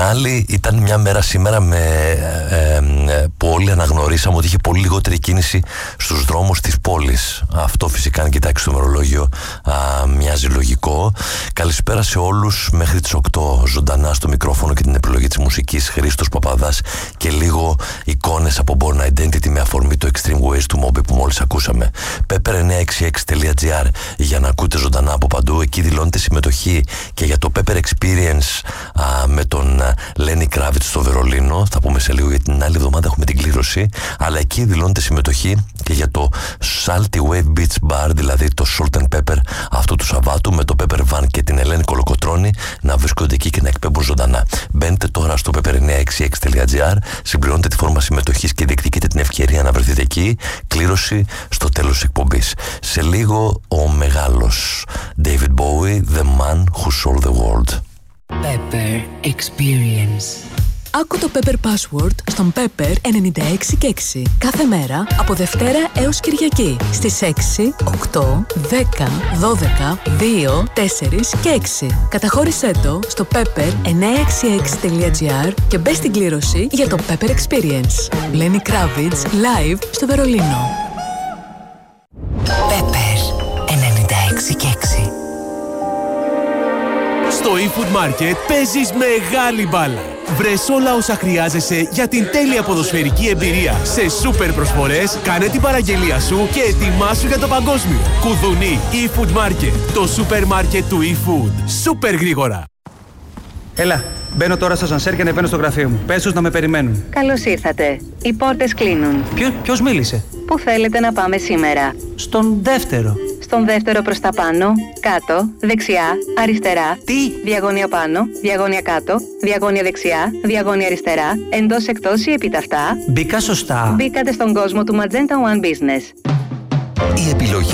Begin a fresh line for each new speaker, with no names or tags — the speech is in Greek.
άλλη ήταν μια μέρα σήμερα που όλοι αναγνωρίσαμε ότι είχε πολύ λιγότερη κίνηση στους δρόμους της πόλης. Αυτό φυσικά, αν κοιτάξει το ημερολόγιο, μοιάζει λογικό. Καλησπέρα σε όλους. Μέχρι τις 8 ζωντανά στο μικρόφωνο και την επιλογή της μουσικής, Χρήστος Παπαδάς, και λίγο εικόνες από Born Identity με αφορμή το Extreme Ways του Moby που μόλις ακούσαμε. pepper966.gr για να ακούτε ζωντανά από παντού. Εκεί δηλώνεται συμμετοχή και για το Pepper Experience με τον Lenny Kravitz στο Βερολίνο. Θα πούμε σε λίγο, γιατί την άλλη εβδομάδα έχουμε την κλήρωση. Αλλά εκεί δηλώνεται συμμετοχή και για το Salty Wave Beach Bar, δηλαδή το Salt and Pepper αυτού του Σαββάτου, με το Pepper Van και την Ελένη Κολοκοτρώνη να βρίσκονται εκεί και να εκπέμπουν ζωντανά. Μπαίνετε τώρα στο pepper966.gr, συμπληρώνετε τη φόρμα συμμετοχής και διεκδικείτε την ευκαιρία να βρεθείτε εκεί. Κλήρωση στο τέλος της εκπομπής. Σε λίγο ο μεγάλος David Bowie, The Man Who Sold the World.
Pepper Experience.
Άκου το Pepper Password στον Pepper 96 και 6. Κάθε μέρα από Δευτέρα έως Κυριακή στις 6, 8, 10, 12, 2, 4 και 6. Καταχώρησέ το στο pepper966.gr και μπες στην κλήρωση για το Pepper Experience. Lenny Kravitz live στο Βερολίνο.
Pepper 96 και 6.
Στο eFood Market παίζεις μεγάλη μπάλα. Βρες όλα όσα χρειάζεσαι για την τέλεια ποδοσφαιρική εμπειρία. Σε σούπερ προσφορές, κάνε την παραγγελία σου και ετοιμάσου για το παγκόσμιο. Κουδουνί eFood Market, το σούπερ μάρκετ του eFood. Σούπερ γρήγορα.
Έλα, μπαίνω τώρα στο ασανσέρ και ανεβαίνω στο γραφείο μου. Πες τους να με περιμένουν.
Καλώς ήρθατε. Οι πόρτες κλείνουν.
Ποιος μίλησε?
Πού θέλετε να πάμε σήμερα?
Στον δεύτερο.
Στον δεύτερο προς τα πάνω, κάτω, δεξιά, αριστερά.
Τι?
Διαγώνια πάνω, διαγώνια κάτω, διαγώνια δεξιά, διαγώνια αριστερά, εντός, εκτός ή επιταυτά.
Μπήκα σωστά?
Μπήκατε στον κόσμο του Magenta One Business.
Η επιλογή